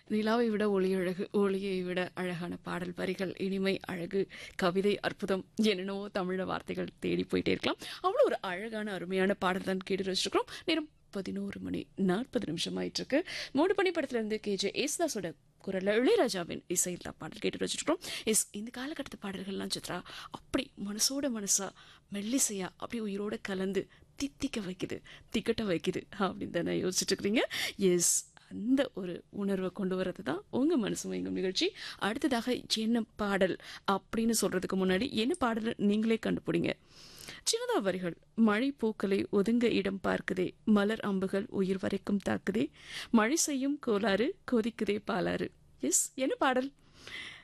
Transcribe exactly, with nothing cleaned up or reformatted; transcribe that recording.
நிலாவை விட ஒளி அழகு, ஒளியை விட அழகான பாடல் வரிகள், இனிமை, அழகு, கவிதை, அற்புதம், என்னென்னவோ தமிழ வார்த்தைகள் தேடி போயிட்டே இருக்கலாம். அவ்வளோ ஒரு அழகான அருமையான பாடல் தான் கேட்டு வச்சிருக்கிறோம். நேரம் பதினோரு மணி நாற்பது நிமிஷம் ஆயிட்டு இருக்கு. மூடு பனி படத்துல இருந்து கே ஜே ஏசுதாஸோட குரல்ல இளையராஜாவின் இசையில் தான் பாடல் கேட்டு வச்சிருக்கிறோம். எஸ், இந்த காலகட்டத்து பாடல்கள்லாம் சித்ரா அப்படி மனசோட மனசா மெல்லிசையா அப்படியே உயிரோட கலந்து தித்திக்க வைக்குது, திக்கட்ட வைக்குது அப்படின்னு தானே யோசிச்சுட்டு இருக்கிறீங்க. எஸ், அந்த ஒரு உணர்வை கொண்டு வரது தான் உங்க மனசு மயங்கும் நிகழ்ச்சி. அடுத்ததாக என்ன பாடல் அப்படின்னு சொல்றதுக்கு முன்னாடி என்ன பாடல் நீங்களே கண்டுபிடிங்க. சின்னதா வரிகள்: மழை பூக்களை ஒதுங்க இடம் பார்க்குதே, மலர் அம்புகள் உயிர் வரைக்கும் தாக்குதே, மழை செய்யும் கோளாறு கொதிக்குதே பாலாறு. எஸ், என்ன பாடல்?